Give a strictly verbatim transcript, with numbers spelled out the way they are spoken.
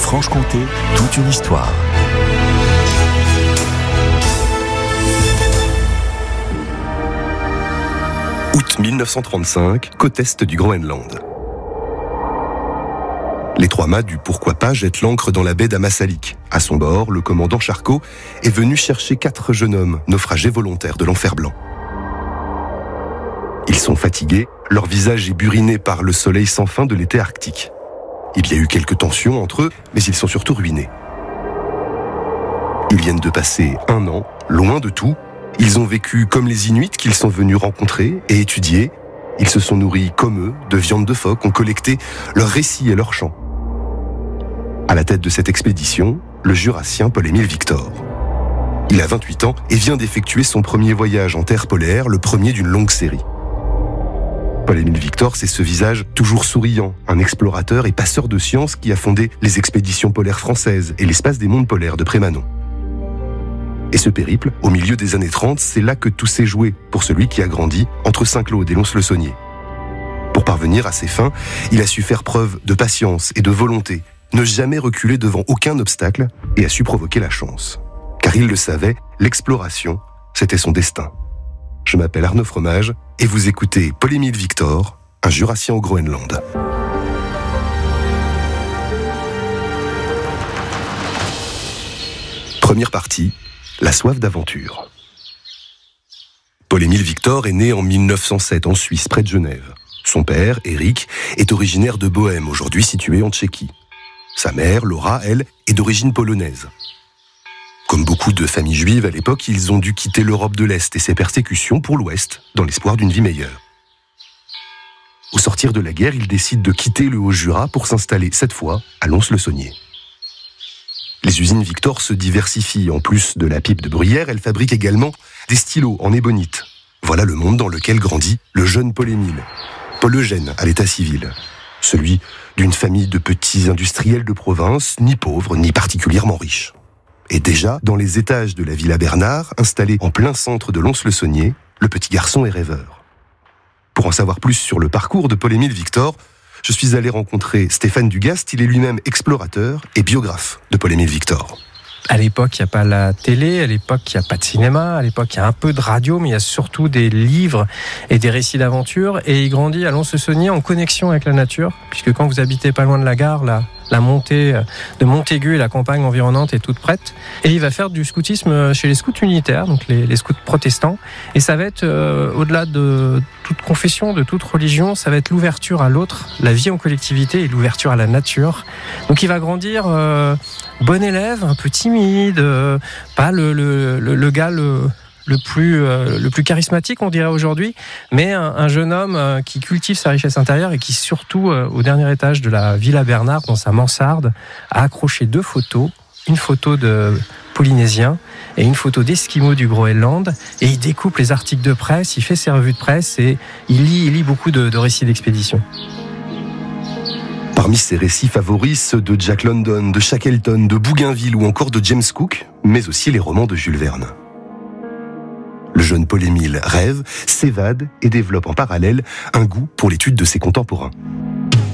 Franche-Comté, toute une histoire. Août mille neuf cent trente-cinq, côte est du Groenland. Les trois mâts du Pourquoi pas jettent l'ancre dans la baie d'Ammassalik. À son bord, le commandant Charcot est venu chercher quatre jeunes hommes, naufragés volontaires de l'enfer blanc. Ils sont fatigués, leur visage est buriné par le soleil sans fin de l'été arctique. Il y a eu quelques tensions entre eux, mais ils sont surtout ruinés. Ils viennent de passer un an, loin de tout. Ils ont vécu comme les Inuits qu'ils sont venus rencontrer et étudier. Ils se sont nourris comme eux, de viande de phoque, ont collecté leurs récits et leurs chants. À la tête de cette expédition, le Jurassien Paul-Émile Victor. Il a vingt-huit ans et vient d'effectuer son premier voyage en terre polaire, le premier d'une longue série. Paul-Émile Victor, c'est ce visage toujours souriant, un explorateur et passeur de sciences qui a fondé les expéditions polaires françaises et l'espace des mondes polaires de Prémanon. Et ce périple, au milieu des années trente, c'est là que tout s'est joué pour celui qui a grandi entre Saint-Claude et Lons-le-Saunier. Pour parvenir à ses fins, il a su faire preuve de patience et de volonté, ne jamais reculer devant aucun obstacle et a su provoquer la chance. Car il le savait, l'exploration, c'était son destin. Je m'appelle Arnaud Fromage et vous écoutez Paul-Émile Victor, un Jurassien au Groenland. Première partie, la soif d'aventure. Paul-Émile Victor est né en mille neuf cent sept en Suisse, près de Genève. Son père, Éric, est originaire de Bohême, aujourd'hui situé en Tchéquie. Sa mère, Laura, elle, est d'origine polonaise. Comme beaucoup de familles juives à l'époque, ils ont dû quitter l'Europe de l'Est et ses persécutions pour l'Ouest, dans l'espoir d'une vie meilleure. Au sortir de la guerre, ils décident de quitter le Haut-Jura pour s'installer, cette fois, à Lons-le-Saunier. Les usines Victor se diversifient. En plus de la pipe de bruyère, elles fabriquent également des stylos en ébonite. Voilà le monde dans lequel grandit le jeune Paul-Émile. Paul Eugène à l'état civil. Celui d'une famille de petits industriels de province, ni pauvres, ni particulièrement riches. Et déjà, dans les étages de la Villa Bernard, installée en plein centre de Lons-le-Saunier, le petit garçon est rêveur. Pour en savoir plus sur le parcours de Paul-Émile Victor, je suis allé rencontrer Stéphane Dugast, il est lui-même explorateur et biographe de Paul-Émile Victor. À l'époque, il n'y a pas la télé, à l'époque, il n'y a pas de cinéma, à l'époque, il y a un peu de radio, mais il y a surtout des livres et des récits d'aventure. Et il grandit à Lons-le-Saunier en connexion avec la nature, puisque quand vous habitez pas loin de la gare, la, la montée de Montaigu et la campagne environnante est toute prête. Et il va faire du scoutisme chez les scouts unitaires, donc les, les scouts protestants. Et ça va être, euh, au-delà de toute confession, de toute religion, ça va être l'ouverture à l'autre, la vie en collectivité et l'ouverture à la nature. Donc il va grandir euh, bon élève, un peu timide, euh, pas le, le, le, le gars le, le, plus, euh, le plus charismatique, on dirait aujourd'hui, mais un, un jeune homme euh, qui cultive sa richesse intérieure et qui surtout, euh, au dernier étage de la Villa Bernard, dans sa mansarde, a accroché deux photos, une photo de Polynésien et une photo d'Esquimaux du Groenland, et il découpe les articles de presse, il fait ses revues de presse et il lit, il lit beaucoup de, de récits d'expédition. Parmi ses récits favoris, ceux de Jack London, de Shackleton, de Bougainville ou encore de James Cook, mais aussi les romans de Jules Verne. Le jeune Paul-Émile rêve, s'évade et développe en parallèle un goût pour l'étude de ses contemporains.